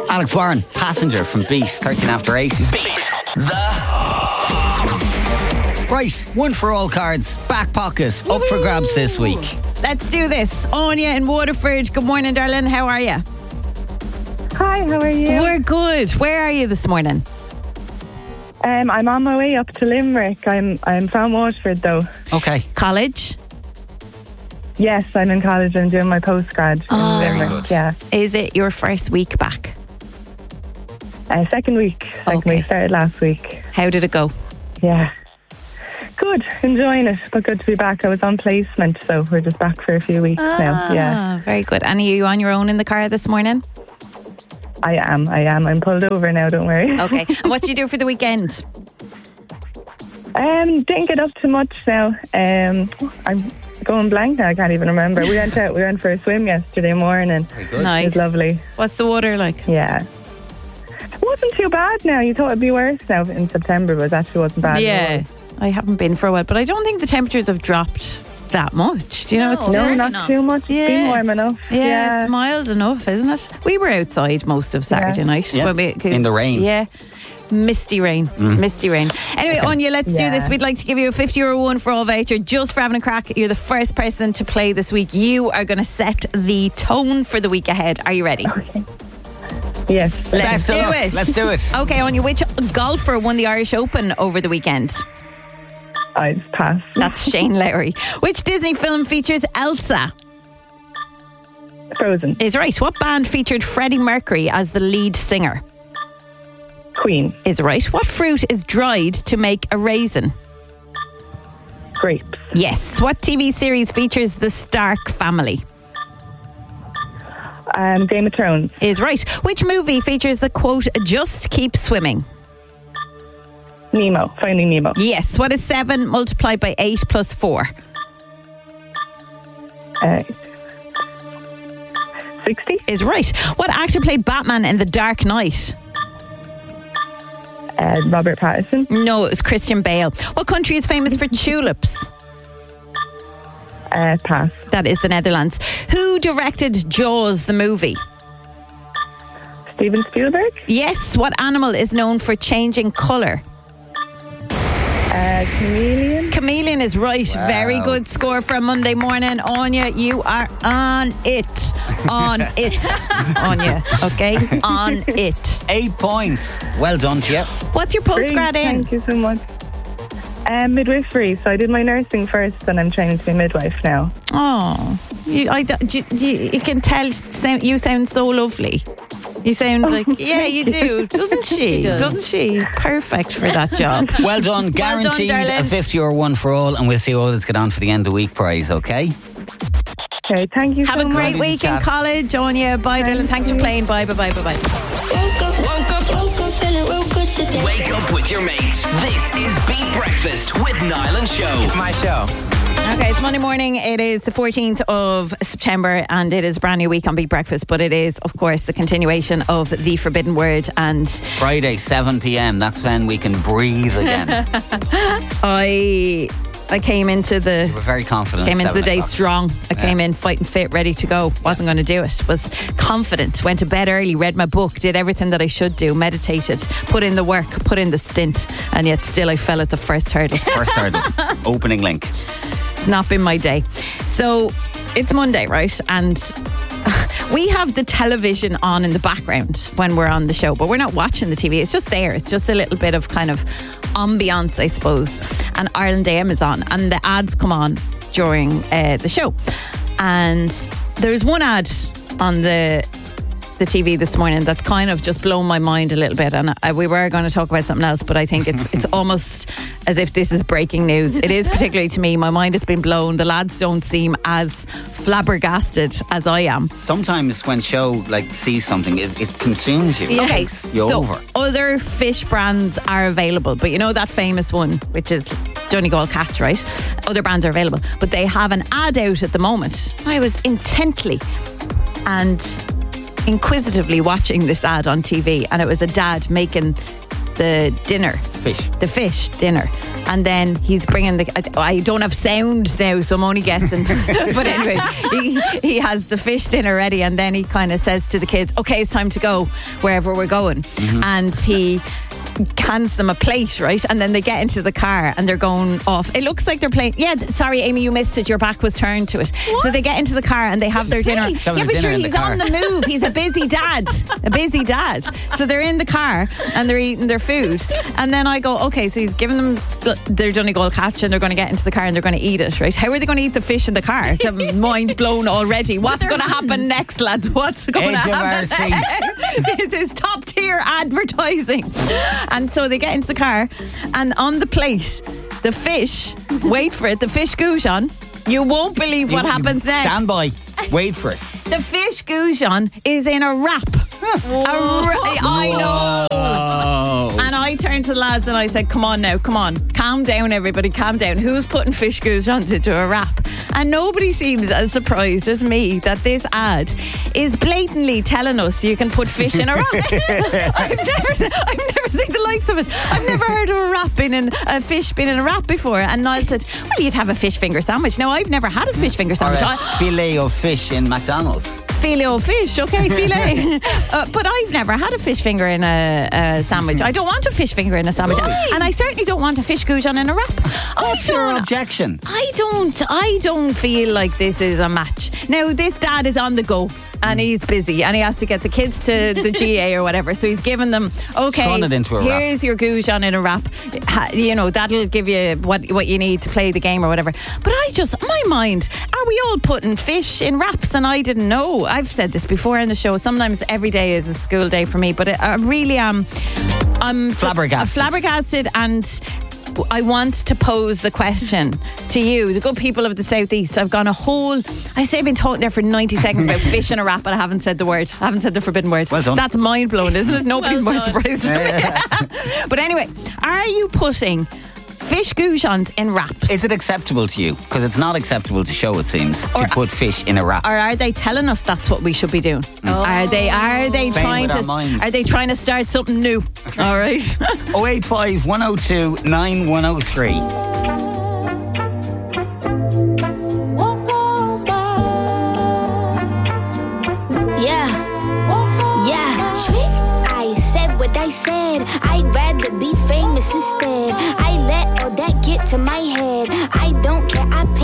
Alex Warren, Passenger from Beat, 13 after 8. Beat the... Right, one for all cards, back pocket, up for grabs this week. Let's do this. Anya in Waterford. Good morning, darling. How are you? Hi, how are you? We're good. Where are you this morning? I'm on my way up to Limerick. I'm from Waterford though. Okay. College? Yes, I'm in college. I'm doing my postgrad in Limerick. good. Yeah. Is it your first week back? Second week. Okay. Week started last week. How did it go? Yeah. Good. Enjoying it, but good to be back. I was on placement, so we're just back for a few weeks now. Yeah. Very good. And are you on your own in the car this morning? I am. I'm pulled over now, don't worry. Okay. And what did you do for the weekend? Didn't get up too much now. I'm going blank now. I can't even remember. We went for a swim yesterday morning. Very good. Nice. It was lovely. What's the water like? Yeah. It wasn't too bad now. You thought it'd be worse now in September, but it actually wasn't bad. Yeah. I haven't been for a while, but I don't think the temperatures have dropped that much. Do you know? It's No, still not too much. It's been warm enough. Yeah, it's mild enough, isn't it? We were outside most of Saturday night. Yeah. In the rain. Yeah. Misty rain. Misty rain. Anyway, Anya, let's do this. We'd like to give you a €50 one for all voucher just for having a crack. You're the first person to play this week. You are going to set the tone for the week ahead. Are you ready? Okay. Yes. Let's do it. Let's do it. Okay, Anya, which golfer won the Irish Open over the weekend? I just pass. That's Shane Lowry. Which Disney film features Elsa? Frozen. Is right. What band featured Freddie Mercury as the lead singer? Queen. Is right. What fruit is dried to make a raisin? Grapes. Yes. What TV series features the Stark family? Game of Thrones. Is right. Which movie features the quote, "Just keep swimming"? Nemo. Finding Nemo. Yes. What is 7 multiplied by 8 plus 4? 60. Is right. What actor played Batman in The Dark Knight? Robert Pattinson. No, it was Christian Bale. What country is famous for tulips? Pass. That is the Netherlands. Who directed Jaws, the movie? Steven Spielberg. Yes. What animal is known for changing colour? Chameleon. Chameleon is right. Wow. Very good score for a Monday morning. Anya, you are on it. On it. Anya, okay? On it. 8 points. Well done to you. What's your postgrad in? Thank you so much. Midwifery. So I did my nursing first, and I'm training to be a midwife now. Oh, you can tell you sound so lovely. You sound like, yeah, you do. Doesn't she? Doesn't she? Perfect for that job. Well done. Guaranteed a €50 one for all, and we'll see what it's got on for the end of week prize, okay? Okay, thank you Have so a much. great week in college, Anya. Bye, darling. Thanks for playing. Bye, bye, bye, bye, bye. Woke up, feeling real good today. Wake up with your mates. This is Beat Breakfast with Niall and Show. It's my show. Okay, it's Monday morning. It is the 14th of September and it is a brand new week on Beat Breakfast, but it is, of course, the continuation of the Forbidden Word. And Friday, 7 p.m. That's when we can breathe again. I came into the... We're very confident. Came into the day 7 o'clock. strong. I came in fighting fit, ready to go. Wasn't going to do it. Was confident. Went to bed early, read my book, did everything that I should do, meditated, put in the work, put in the stint, and yet still I fell at the first hurdle. First hurdle. Opening link. It's not been my day. So it's Monday, right? And we have the television on in the background when we're on the show, but we're not watching the TV. It's just there. It's just a little bit of kind of ambiance, I suppose. And Ireland AM is on, and the ads come on during the show. And there's one ad on the TV this morning that's kind of just blown my mind a little bit, and we were going to talk about something else, but I think it's almost as if this is breaking news. It is, particularly to me. My mind has been blown. The lads don't seem as flabbergasted as I am. Sometimes when show sees something, it consumes you. Yeah. It takes you over. Other fish brands are available, but you know that famous one, which is Donegal Catch, right? Other brands are available, but they have an ad out at the moment. I was intently and inquisitively watching this ad on TV, and it was a dad making the dinner Fish. The fish dinner. And then he's bringing I don't have sound now, so I'm only guessing. But anyway, he has the fish dinner ready, and then he kind of says to the kids, okay, it's time to go wherever we're going. And he hands them a plate, right? And then they get into the car and they're going off. It looks like they're playing. Yeah, sorry, Amy, you missed it. Your back was turned to it. What? So they get into the car and they have their dinner. Yeah, but sure, he's on the move. He's a busy dad. So they're in the car and they're eating their food. And then I go, okay, so he's giving them their Donegal catch and they're going to get into the car and they're going to eat it, right? How are they going to eat the fish in the car? It's mind blown already. What's going to happen next, lads? What's going to happen? This is top tier advertising. And so they get into the car, and on the plate, the fish, wait for it, the fish goujon. You won't believe what happens next. Stand by. Wait for it. The fish goujon is in a wrap. I know. And I turned to the lads and I said, come on now, come on. Calm down, everybody, calm down. Who's putting fish goujons into a wrap? And nobody seems as surprised as me that this ad is blatantly telling us you can put fish in a wrap. I've never seen the likes of it. I've never heard of a fish being in a wrap before. And Niall said, well, you'd have a fish finger sandwich. Now, I've never had a fish finger sandwich. Or a filet of fish in McDonald's. Filet of fish, okay, filet. But I've never had a fish finger in a sandwich. I don't want a fish finger in a sandwich. Why? And I certainly don't want a fish goujon in a wrap. What's your objection? I don't feel like this is a match. Now, this dad is on the go. And he's busy and he has to get the kids to the GA or whatever. So he's giving them, okay, here's your goujon in a wrap. You know, that'll give you what you need to play the game or whatever. But my mind, are we all putting fish in wraps? And I didn't know. I've said this before in the show. Sometimes every day is a school day for me. But I really am. I'm flabbergasted, and I want to pose the question to you, the good people of the Southeast. I've been talking there for 90 seconds about fish in a wrap, and I haven't said the word. I haven't said the forbidden word. Well done. That's mind blowing, isn't it? Nobody's more surprised than me. But anyway, are you putting fish goujons in wraps? Is it acceptable to you? Because it's not acceptable to show, it seems, to put fish in a wrap. Or are they telling us that's what we should be doing? Are they trying to start something new? Okay. All right. 085 102 9103. I said what I said. I'd rather be famous instead.